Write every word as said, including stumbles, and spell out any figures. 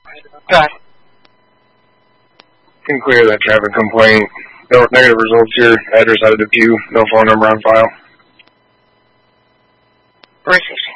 Okay. Can clear that traffic complaint. No negative results here. Address out of Depew. No phone number on file. British.